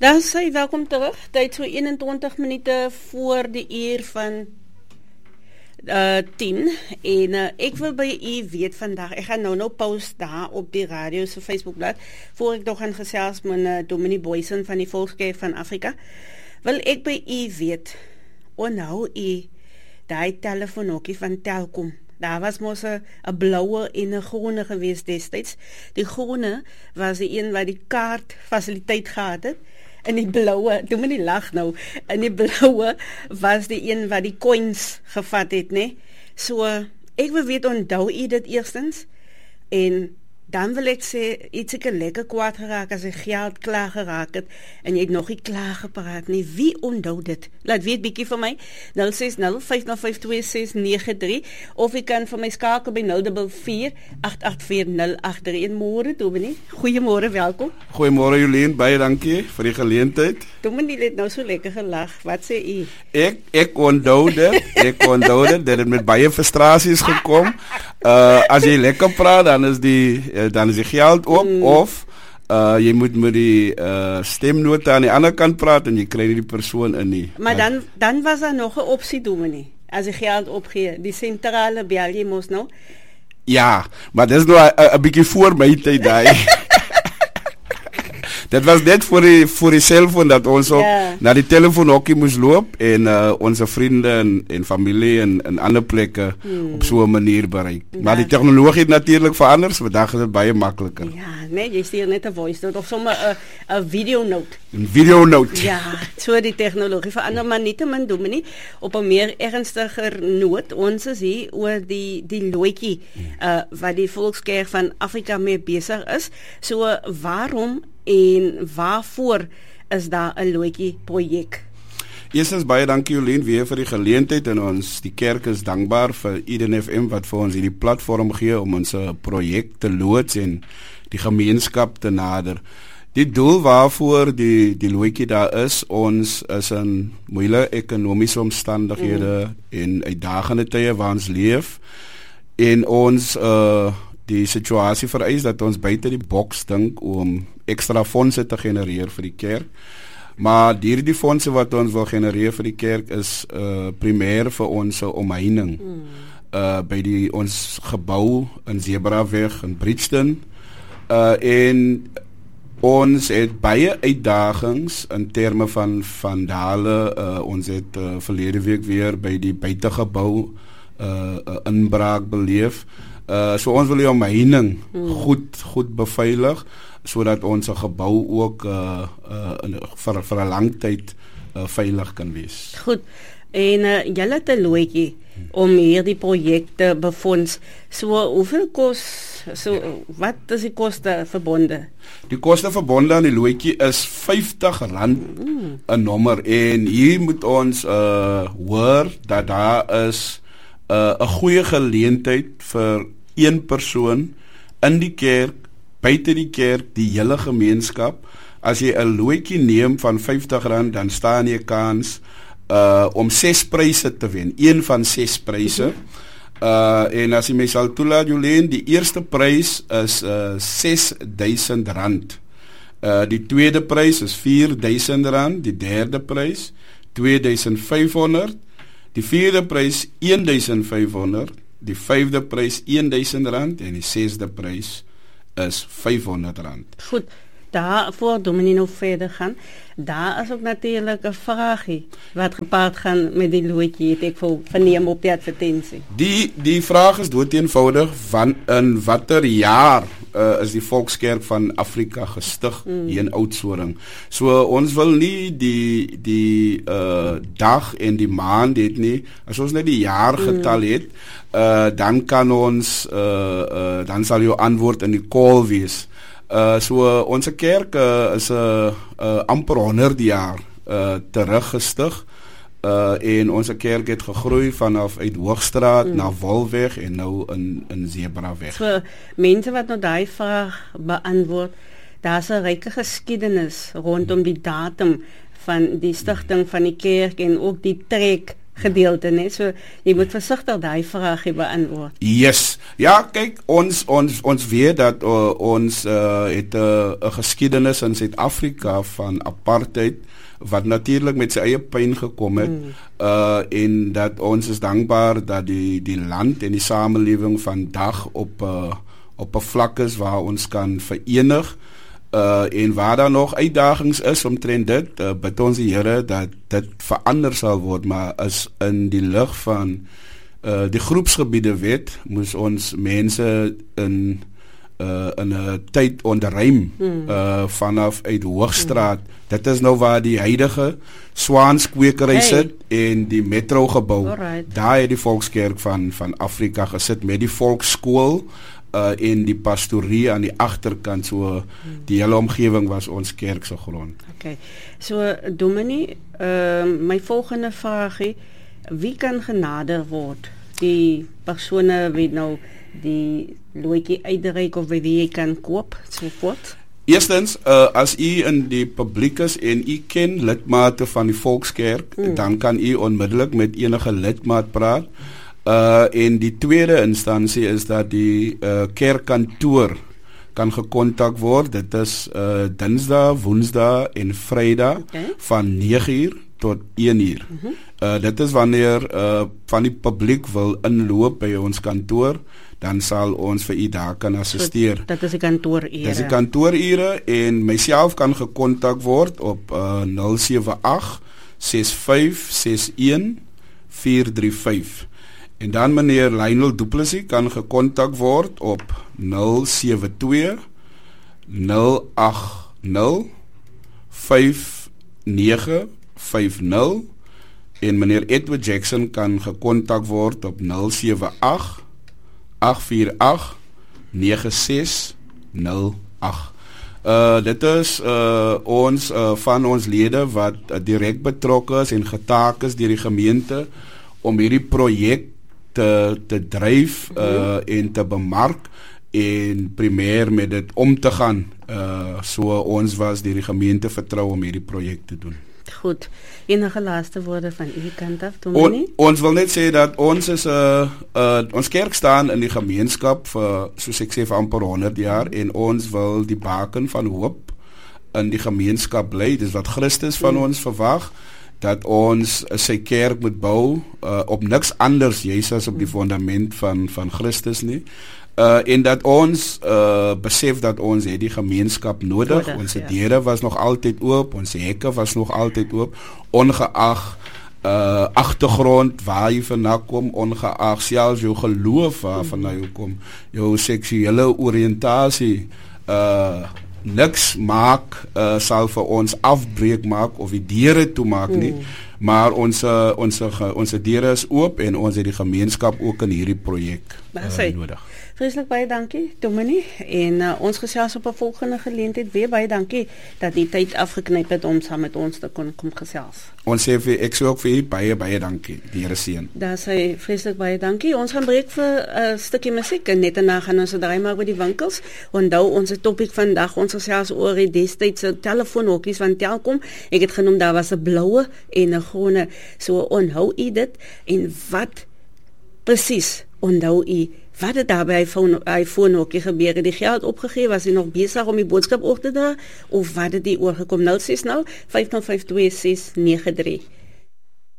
Dan sê welkom terug. Tyd so 21 minute voor die uur van 10 en ek wil by u weet vandag, ek gaan nou post daar op die radio se Facebookblad, voor ek nog gaan gesels met Dominee Boysen van die Volkskerk van Afrika, wil ek by u weet, onthou u daai telefoonhokkie van Telkom. Daar was mos 'n blaue en 'n groene geweest destyds. Die groene was die een wat die kaart fasiliteit gehad het. En die blaue, doe my nie lag nou, en die blaue was die een wat die coins gevat het, né? So, ek wil weet, onthou u dit eerstens, en dan wil ek sê, iets ek lekker kwaad geraak, as die geld klaar geraak het, en jy het nog nie klaar gepraat nie, wie onthou dit? Laat weet bietjie vir my, 060-505-2693, of jy kan vir my skakel by 044-884-083, en môre, Dominee, goeiemôre, welkom. Goeiemôre Jolien, baie dankie vir die geleentheid. Dominee het nou so lekker gelag, wat sê u? Ek onthou dit, dit het met baie frustrasies gekom. As jy lekker praat, dan is die geld op, of jy moet met die stemnote aan die ander kant praat en jy kry nie die persoon in nie. Maar dan was daar nog 'n opsie, Dominee, as die geld opgee, die sentrale bel jy mos nou? Ja, maar dis nou 'n bietjie voor my tyd daai. Dit was net voor die cellfoon dat ons ook naar die telefoonhokkie moest loop en onze vrienden en familie en andere plekken op zo'n manier bereik. Maar die technologie het natuurlijk veranderd, vandaag is het baie makkelijker. Ja, nee, je stuurt net een voice note of sommer een videonote. Een videonote. Ja, so die technologie verander, maar nietemin Dominee, op een meer ernstiger noot, ons is hier oor die looitjie wat die Volkskerk van Afrika mee bezig is. So waarom en waarvoor is daar 'n looitjie projek? Eerstens baie dankie Jolien weer vir die geleentheid en die kerk is dankbaar vir Eden FM wat vir ons hierdie platform gee om ons projek te loods en die gemeenskap te nader. Die doel waarvoor die looitjie daar is, ons is in moeilike ekonomiese omstandighede en uitdagende tye waar ons leef en ons die situasie vereis dat ons buite die boks dink om ekstra fondse te genereer vir die kerk. Maar die fondse wat ons wil genereer vir die kerk is primêr vir ons omheining. By ons gebou in Zebraweg in Bridgton. En ons het baie uitdagings in terme van vandale. Ons het verlede week weer by die buitegebou inbraak beleef. So ons wil die omheining goed beveilig, sodat ons gebou ook vir 'n lang tyd veilig kan wees. Goed, en julle het 'n looitjie om hierdie projek te befonds. So hoeveel wat is die koste verbonde? Die koste verbonde aan die looitjie is R50 'n nommer en hier moet ons hoor dat daar is 'n goeie geleentheid vir een persoon in die kerk, buite die kerk, die hele gemeenskap. As jy 'n looitjie neem van R50, dan staan jy kans om 6 pryse te wen. Een van 6 pryse. En as jy my sal toelaat, Jolien, die eerste prys is R6,000. Die tweede prys is R4,000, die derde prys R2,500, die vierde prys R1,500, die vyfde prys R1,000 en die sesde prys is R500. Goed, daarvoor Dominee nog verder gaan, daar is ook natuurlijk een vraagie wat gepaard gaan met die looitjie, het ek verneem op die advertentie. Die vraag is dood eenvoudig, in watter jaar is die Volkskerk van Afrika gestig hier in Oudtshoorn. So ons wil nie die dag en die maand het nie, as ons net die jaargetal het, dan kan ons dan sal jou antwoord in die call wees. So onze kerk is amper 100 jaar teruggestig en onze kerk het gegroei vanaf uit Hoogstraat na Wolweg en nou in Zebraweg. So mense wat nou daai vraag beantwoord, daar is 'n ryke geskiedenis rondom die datum van die stigting van die kerk en ook die trek gedeelte, né? So jy moet versigtig daai vraag beantwoord. Yes. Ja, kyk, ons weet dat ons het 'n geskiedenis in Suid-Afrika van apartheid wat natuurlik met sy eie pyn gekom het en dat ons is dankbaar dat die land en die samelewing vandag op 'n vlak is waar ons kan verenig en waar daar nog uitdagings is omtrent dit, bid ons die Here dat dit verander sal word, maar is in die lig van die groepsgebiede wet moes ons mense in 'n tyd onderruim vanaf uit Hoogstraat. Dit is nou waar die huidige Swaanskwekery sit en die metrogebou. Daar het die Volkskerk van Afrika gesit met die volksskool en die pastorie aan die agterkant, so die hele omgewing was ons kerk se grond. Okay. So Dominee, my volgende vraagie, wie kan genader word? Die persone wie nou die loetjie uitreik of wie jy kan koop, so voort? Eerstens, as u in die publiek is en u ken lidmate van die Volkskerk, dan kan u onmiddellik met enige lidmaat praat. En die tweede instansie is dat die kerkkantoor kan gekontak word. Dit is Dinsdae, Woensdae en Vrydag van 9:00 tot 1:00. Dit is wanneer van die publiek wil inloop by ons kantoor, dan sal ons vir u daar kan assisteer. So, dit is die kantoorure. Dit is die kantoorure en myself kan gekontak word op 078 6561 435. En dan meneer Lionel Du Plessis kan gekontak word op 072 080 5950 en meneer Edward Jackson kan gekontak word op 078 848 9608. Dit is ons van ons lede wat direk betrokke is en getaak is deur die gemeente om hierdie projek te dryf en te bemark en primêr met dit om te gaan. So ons was deur die gemeente vertrou om hierdie projek te doen. Goed. Enige laaste woorde van u kant af, Dominee? Ons wil net sê dat ons is ons kerk staan in die gemeenskap vir, soos ek sê, vir amper 100 jaar en ons wil die baken van hoop in die gemeenskap bly. Dis wat Christus van ons verwag, dat ons sy kerk moet bou op niks anders juis as op die fundament van Christus nie. En dat ons besef dat ons het die gemeenskap nodig. Ons deure was nog altyd oop, ons hekke was nog altyd oop, ongeag agtergrond waar jy vandaan kom, ongeag selfs jou geloof waar vandaan jy kom, jou seksuele oriëntasie, niks maak sal vir ons afbreek maak of die deure toemaak nie, maar ons deure is oop en ons het die gemeenskap ook in hierdie projek nodig. Vreeslik baie dankie, Dominee, en ons gesels op 'n volgende geleentheid weer. Baie dankie dat die tyd afgeknyp het om saam met ons te kom gesels. Ons sê vir ek sê ook vir u baie dankie. Die Here seën. Daar sê vreeslik baie dankie. Ons gaan breek vir 'n stukkie musiek en net daarna gaan ons draai maar oor die winkels. Onthou ons topik vandag, ons gesels oor die destydse telefoonhokkies van Telkom. Ek het genoem daar was 'n bloue en 'n groene. So onthou u dit en wat presies onthou u wat het daar by iPhone hokkie gebeur? Het die geld opgegee? Was hy nog besig om die boodskap op te dra? Of wat het die oorgekom? 060 505 2693